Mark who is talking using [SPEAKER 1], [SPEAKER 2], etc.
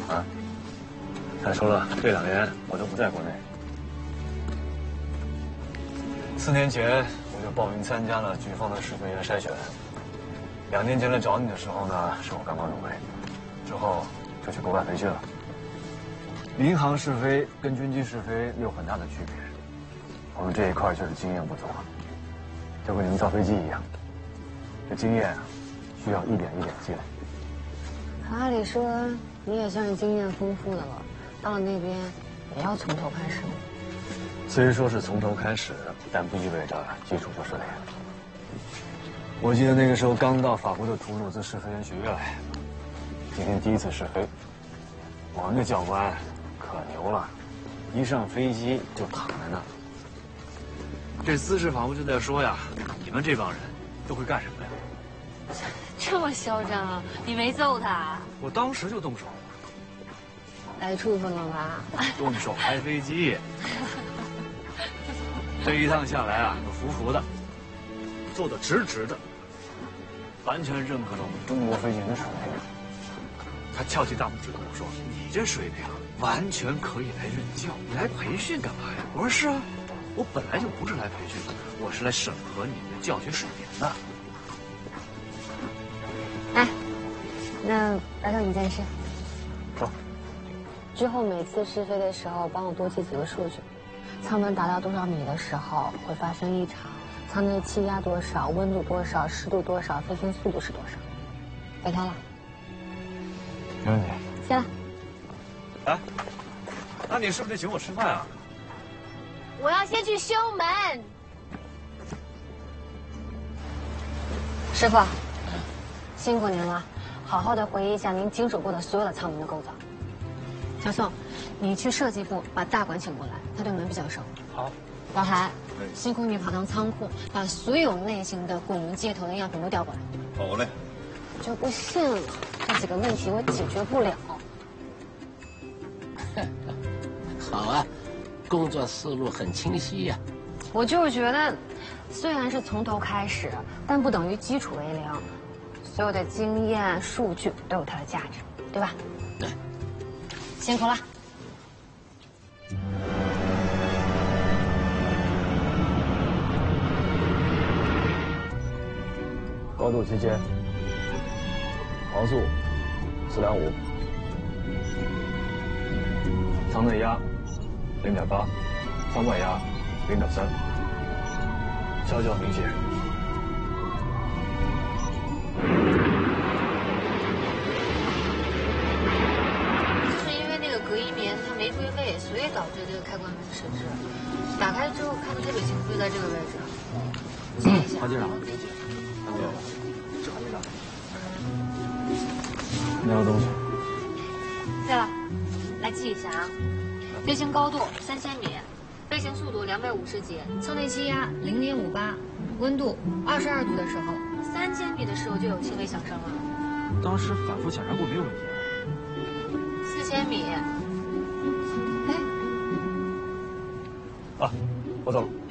[SPEAKER 1] 啊？再说了，这2年我都不在国内。4年前我就报名参加了局方的试飞员筛选。2年前来找你的时候呢，是我刚刚入围，之后就去国外培训了。民航试飞跟军机试飞有很大的区别，我们这一块就是经验不足，就跟你们造飞机一样，这经验啊，需要一点一点积累。
[SPEAKER 2] 按理说你也算是经验丰富的了，到了那边也要从头开始。
[SPEAKER 1] 虽说是从头开始，但不意味着基础就顺利。我记得那个时候刚到法国的图鲁兹试飞员学院，今天第一次试飞，我们的教官可牛了，一上飞机就躺在那儿。这姿势仿佛就在说呀，你们这帮人都会干什么呀？
[SPEAKER 3] 这么嚣张啊！你没揍他？
[SPEAKER 1] 我当时就动手，
[SPEAKER 2] 来处分了吧？
[SPEAKER 1] 动手开飞机。这一趟下来啊，服服的，坐得直直的，完全认可了我们中国飞行的水平。他翘起大拇指跟我说：“你这水平完全可以来任教，你来培训干嘛呀？”我说：“是啊，我本来就不是来培训的，我是来审核你们的教学水平的。”
[SPEAKER 2] 哎，那来到一件事，
[SPEAKER 1] 说，
[SPEAKER 2] 之后每次试飞的时候，帮我多记几个数据。舱门达到多少米的时候会发生异常，舱内气压多少，温度多少，湿度多少，飞行速度是多少？给他了。
[SPEAKER 1] 没问题。
[SPEAKER 2] 谢了。
[SPEAKER 1] 哎，那你是不是得请我吃饭啊？
[SPEAKER 3] 我要先去修门。
[SPEAKER 2] 师傅，辛苦您了，好好的回忆一下您经手过的所有的舱门的构造。小宋，你去设计部把大管请过来，他对门比较熟。
[SPEAKER 1] 好。
[SPEAKER 2] 老韩，辛苦你跑趟仓库，把所有类型的滚轮接头的样品都调过来。
[SPEAKER 4] 好嘞。
[SPEAKER 2] 就不信了，这几个问题我解决不了。
[SPEAKER 5] 好啊，工作思路很清晰呀。
[SPEAKER 2] 我就是觉得，虽然是从头开始，但不等于基础为零。所有的经验、数据都有它的价值，对吧？
[SPEAKER 5] 对。
[SPEAKER 2] 辛苦了。
[SPEAKER 1] 高度区间，航速425，舱内压0.8，舱外压0.3，调校明显。
[SPEAKER 3] 隔音棉它没归位，所以导致这个开关没有设置。打开之后看到这个请就在这个位置，记一下。
[SPEAKER 1] 韩机长，理解。没有，这韩机长，没有东西。
[SPEAKER 3] 对了，来记一下啊，飞行高度3000米，飞行速度250节，舱内气压0.58，温度22度的时候，3000米的时候就有轻微响声了。
[SPEAKER 1] 当时反复检查过，没有问题。
[SPEAKER 3] 4000米。
[SPEAKER 1] 啊，我走了。